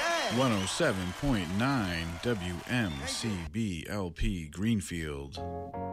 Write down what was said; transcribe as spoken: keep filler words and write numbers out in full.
one oh seven point nine W M C B L P Greenfield.